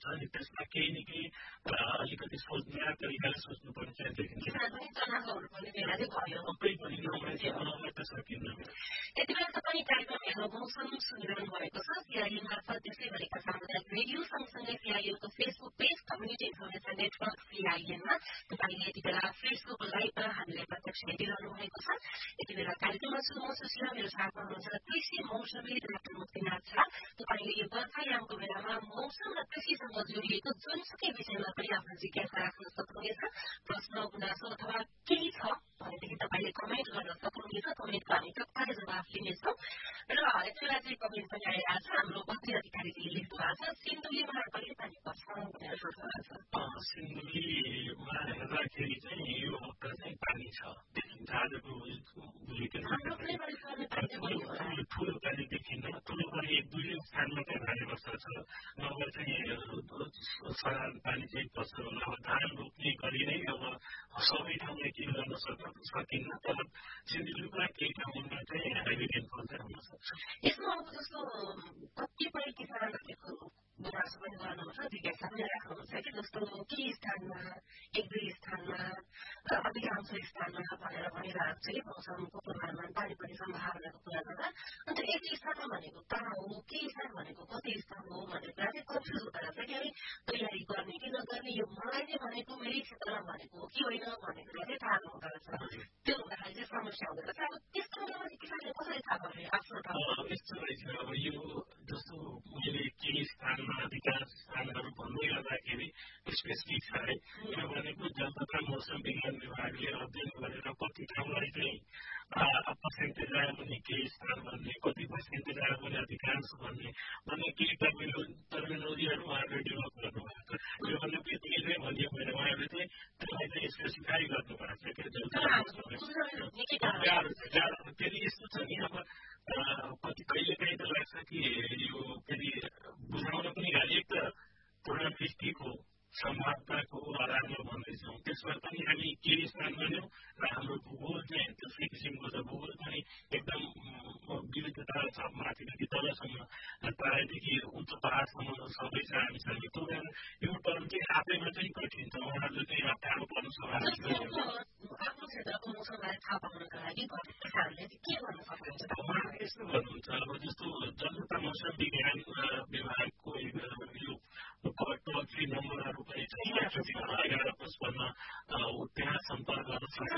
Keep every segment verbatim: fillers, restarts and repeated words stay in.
छ नि त्यसमा केही न केही अलिकति सोच्ने तरिकाले सोच्नुपर्ने चाहिँ देखिन्छ सबै पनि नमाइ त सकिन्न यति बेला तपाईँ कार्यक्रम हेर्नु मौसम सुनिरहनु भएको छ सिआइए मार्फत त्यसै गरेका सामुदायिक रेडियो सँगसँगै सिआइएको Facebook page community information network सिआइएनमा तपाईँले यति बेला फेसबुक लाइभमा हामीलाई प्रत्यक्ष हेरिरहनु भएको छ यति बेला कार्यक्रममा छु म सुशीला मेरो साथमा हुनुहुन्छ कृषि मौसमी डाक्टर मुक्तिनाथ झा तपाईँले यो बर्खायामको बेलामा मौसम र कृषिसँग जोडिएको जुनसुकै विषयमा पनि आफ्नो जिज्ञासा राख्न सक्नुहुनेछ प्रश्न गुनासो अथवा केही छ भनेदेखि तपाईँले कमेन्ट गर्न सक्नुहुनेछ कमेन्टको हामी तत्कालै जवाफ लिनेछौँ र यति बेला चाहिँ कमेन्ट पनि आइरहेको छ हाम्रो बद्री अधिकारीले लेख्नु भएको छ सिन्धुलीमा कहिले पानी पर्छ भनेर सोध्नु भएको छ सिन्धुलीमा हेर्दाखेरि चाहिँ यो हप्ता चाहिँ पानी छ देखिन्छ आजको ठुलो पानी देखिन्न ठुलो पानी एक दुई स्थानमा चाहिँ भारी वर्षा छ नभए चाहिँ साधारण पानी चाहिँ पर्छ होला अब धान रोप्ने गरी नै अब सबै ठाउँमा के गर्न सक् सकिन्न तर सिन्धुलीका केही ठाउँमा चाहिँ हेभी रेनफल चाहिँ हुन सक्छ यसमा अब जस्तो कतिपय किसानहरूको गुनासो पनि गर्नुहुन्छ जिज्ञासा पनि राख्नुहुन्छ कि जस्तो केही स्थानमा एक दुई स्थानमा अधिकांश स्थानमा भनेर भनिरहेको छ कि मौसमको पूर्वानुमान पानी पर्ने सम्भावनाको कुरा गर्दा अन्त एक स्थानमा भनेको कहाँ हो के स्थान भनेको कति स्थान हो भन्ने कुरा चाहिँ कन्फ्युज हुँदो रहेछ कि हामी तयारी गर्ने कि नगर्ने यो मलाई चाहिँ भनेको मेरै क्षेत्रमा भनेको हो कि होइन भन्ने कुरा चाहिँ थाहा हुँदो रहेछ त्यो हुँदाखेरि चाहिँ समस्या हुँदो रहेछ अब त्यस्तो हुँदाखेरि किसानले कसरी थाहा गर्ने आफ्नो ठाउँ यस्तो रहेछ अब यो जस्तो मैले केही स्थानमा अधिकांश स्थानहरू भन्दै गर्दाखेरि स्पेसिफिक छ है यो भनेको जल तथा मौसम विज्ञान विभागले अध्ययन गरेर कति ठाउँलाई चाहिँ पर्सेन्टेज आयो भने केही स्थान भन्ने कति पर्सेन्टेज आयो भने अधिकांश भन्ने भन्ने केही टर्मिनो टर्मिनोलोजीहरू उहाँहरूले डेभलप गर्नुभएको छ यो भन्ने बित्तिकै चाहिँ भनियो भने उहाँहरूले चाहिँ त्यसलाई चाहिँ स्पेसिफाई गर्नुभएको छ क्या जल तथा मौसम फेरि यस्तो छ नि अब कति कहिले काहीँ त लाग्छ कि यो फेरि बुझाउन पनि गाली एक त पूर्णवृष्टिको सम्भावनाको आधारमा भन्दैछौँ त्यसमा पनि हामी केही स्थान गऱ्यौँ र हाम्रो भूगोल चाहिँ त्यस्तै किसिमको छ भूगोल पनि एकदम विविधता छ माथिदेखि तलसम्म तराईदेखि उच्च पहाडसम्म सबै छ हामीसँग त्यो कारण यो टर्म चाहिँ आफैमा चाहिँ कठिन छ उहाँहरूले चाहिँ अप्ठ्यारो पर्नु स्वाभाविक आफ्नो क्षेत्रको मौसमलाई थाहा पाउनका लागि किसानले के गर्न सक्नुहुन्छ उहाँले यस्तो गर्नुहुन्छ अब जस्तो जल तथा मौसम विज्ञान विभागको यो टोल फ्री नम्बरहरू पनि छ एघार पचपन्न त्यहाँ सम्पर्क गर्न सक्छ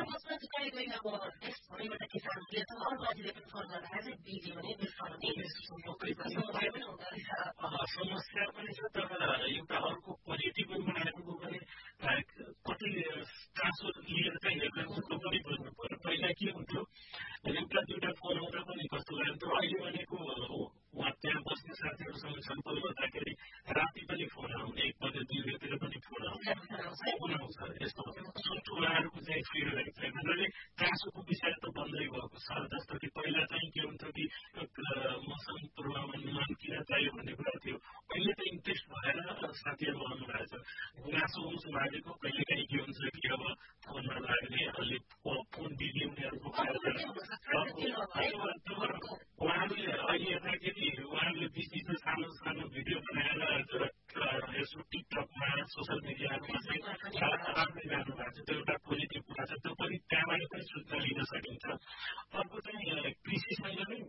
समस्या पनि छ तर एउटा अर्को पोजिटिभ बनाएको पनि कति चासो लिएर चाहिँ हेर्नुको पनि बुझ्नु पर्यो पहिला के हुन्थ्यो एउटा दुईवटा फोन आउँदा पनि कस्तो लाग्थ्यो अहिले भनेको उहाँ त्यहाँ बस्ने साथीहरूसँग छलफल गर्दाखेरि राति पनि फोन आउने एक बजे दुई बजेतिर पनि फोन आउँछ फोन आउँछ यस्तो उहाँहरूको चाहिँ फिडब्याक छैन उनीहरूले चासोको विषय त बन्दै भएको छ जस्तो कि पहिला चाहिँ के हुन्थ्यो कि मौसम पूर्वानुमान किन चाहियो भन्ने कुरा थियो अहिले त इन्ट्रेस्ट भएर साथीहरू आउनुभएको छ गुनासो हुन्छ उहाँहरूको कहिले काहीँ के हुन्छ कि अब फोनमा लाग्ने अलिक फोन बिजी उनीहरूको उहाँहरूले अहिले हेर्दाखेरि उहाँहरूले बिच बिचमा सानो सानो भिडियो बनाएर यसो टिकटकमा सोसियल मिडियाहरूमा चाहिँ राख्दै जानु भएको छ त्यो एउटा पोजिटिभ कुरा छ त्यो पनि त्यहाँबाट पनि सूचना लिन सकिन्छ अर्को चाहिँ कृषिसँग नै